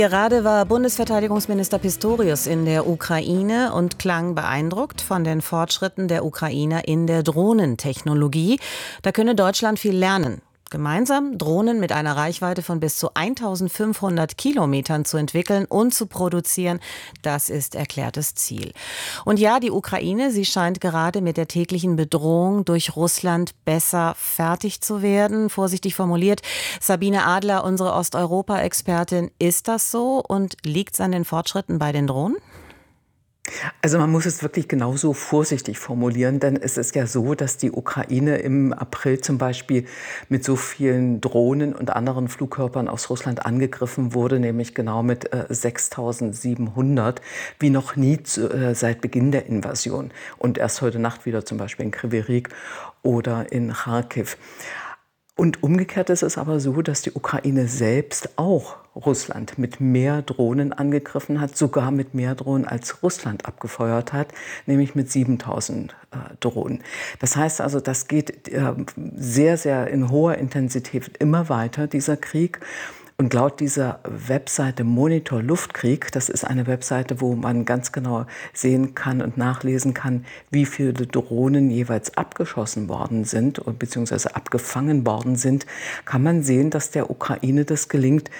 Gerade war Bundesverteidigungsminister Pistorius in der Ukraine und klang beeindruckt von den Fortschritten der Ukrainer in der Drohnentechnologie. Da könne Deutschland viel lernen. Gemeinsam Drohnen mit einer Reichweite von bis zu 1500 Kilometern zu entwickeln und zu produzieren, das ist erklärtes Ziel. Und ja, die Ukraine, sie scheint gerade mit der täglichen Bedrohung durch Russland besser fertig zu werden, vorsichtig formuliert. Sabine Adler, unsere Osteuropa-Expertin, ist das so und liegt es an den Fortschritten bei den Drohnen? Also man muss es wirklich genauso vorsichtig formulieren, denn es ist ja so, dass die Ukraine im April zum Beispiel mit so vielen Drohnen und anderen Flugkörpern aus Russland angegriffen wurde, nämlich genau mit 6.700, wie noch nie seit Beginn der Invasion. Und erst heute Nacht wieder zum Beispiel in Kryvyi Rih oder in Charkiw. Und umgekehrt ist es aber so, dass die Ukraine selbst auch Russland mit mehr Drohnen angegriffen hat, sogar mit mehr Drohnen als Russland abgefeuert hat, nämlich mit 7.000 Drohnen. Das heißt also, das geht sehr, sehr in hoher Intensität immer weiter, dieser Krieg. Und laut dieser Webseite Monitor Luftkrieg, das ist eine Webseite, wo man ganz genau sehen kann und nachlesen kann, wie viele Drohnen jeweils abgeschossen worden sind bzw. abgefangen worden sind, kann man sehen, dass der Ukraine das gelingt,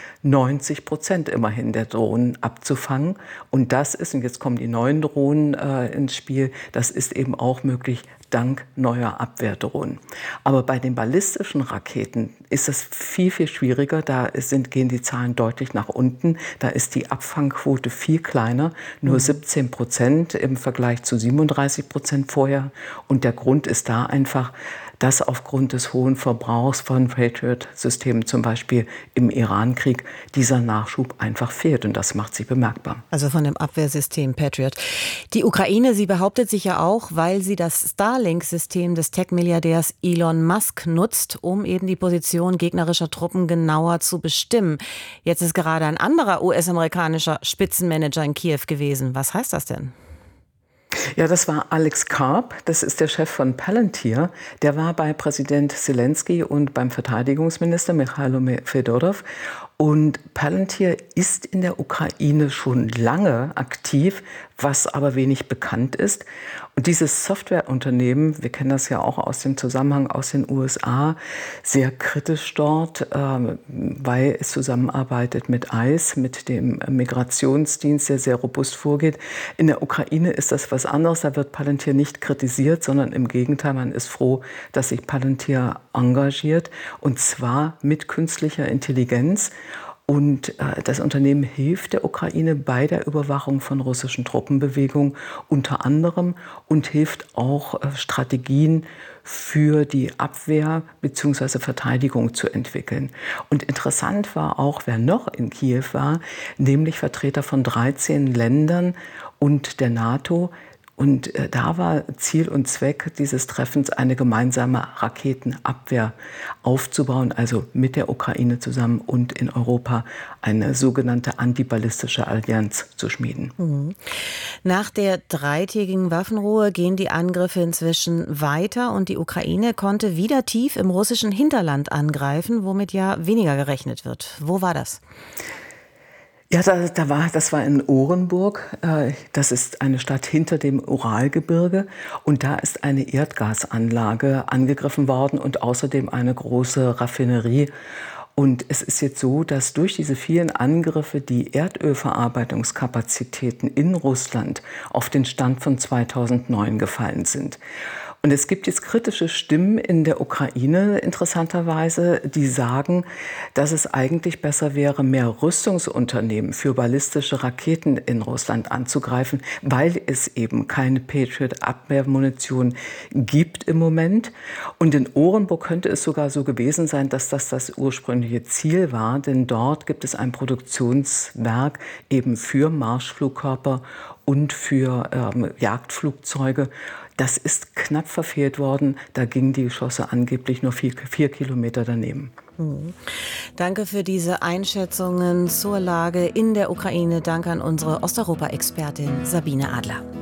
90% immerhin der Drohnen abzufangen. Und das ist, und jetzt kommen die neuen Drohnen ins Spiel, das ist eben auch möglich, dank neuer Abwehrdrohnen. Aber bei den ballistischen Raketen ist es viel, viel schwieriger. Da gehen die Zahlen deutlich nach unten. Da ist die Abfangquote viel kleiner, nur 17% im Vergleich zu 37% vorher. Und der Grund ist da einfach, dass aufgrund des hohen Verbrauchs von Patriot-Systemen, zum Beispiel im Iran-Krieg, dieser Nachschub einfach fehlt. Und das macht sie bemerkbar. Also von dem Abwehrsystem Patriot. Die Ukraine, sie behauptet sich ja auch, weil sie das Starlink-System des Tech-Milliardärs Elon Musk nutzt, um eben die Position gegnerischer Truppen genauer zu bestimmen. Jetzt ist gerade ein anderer US-amerikanischer Spitzenmanager in Kiew gewesen. Was heißt das denn? Ja, das war Alex Karp, das ist der Chef von Palantir. Der war bei Präsident Zelensky und beim Verteidigungsminister Michailo Fedorov. Und Palantir ist in der Ukraine schon lange aktiv, was aber wenig bekannt ist. Und dieses Softwareunternehmen, wir kennen das ja auch aus dem Zusammenhang aus den USA, sehr kritisch dort, weil es zusammenarbeitet mit ICE, mit dem Migrationsdienst, der sehr robust vorgeht. In der Ukraine ist das was anderes, da wird Palantir nicht kritisiert, sondern im Gegenteil, man ist froh, dass sich Palantir engagiert, und zwar mit künstlicher Intelligenz. Und das Unternehmen hilft der Ukraine bei der Überwachung von russischen Truppenbewegungen unter anderem und hilft auch Strategien für die Abwehr bzw. Verteidigung zu entwickeln. Und interessant war auch, wer noch in Kiew war, nämlich Vertreter von 13 Ländern und der NATO. Und da war Ziel und Zweck dieses Treffens, eine gemeinsame Raketenabwehr aufzubauen, also mit der Ukraine zusammen und in Europa eine sogenannte antiballistische Allianz zu schmieden. Nach der dreitägigen Waffenruhe gehen die Angriffe inzwischen weiter und die Ukraine konnte wieder tief im russischen Hinterland angreifen, womit ja weniger gerechnet wird. Wo war das? Ja, das war in Orenburg. Das ist eine Stadt hinter dem Uralgebirge. Und da ist eine Erdgasanlage angegriffen worden und außerdem eine große Raffinerie. Und es ist jetzt so, dass durch diese vielen Angriffe die Erdölverarbeitungskapazitäten in Russland auf den Stand von 2009 gefallen sind. Und es gibt jetzt kritische Stimmen in der Ukraine, interessanterweise, die sagen, dass es eigentlich besser wäre, mehr Rüstungsunternehmen für ballistische Raketen in Russland anzugreifen, weil es eben keine Patriot-Abwehrmunition gibt im Moment. Und in Orenburg könnte es sogar so gewesen sein, dass das ursprüngliche Ziel war, denn dort gibt es ein Produktionswerk eben für Marschflugkörper und für Jagdflugzeuge. Das ist knapp verfehlt worden. Da gingen die Geschosse angeblich nur 4 Kilometer daneben. Danke für diese Einschätzungen zur Lage in der Ukraine. Danke an unsere Osteuropa-Expertin Sabine Adler.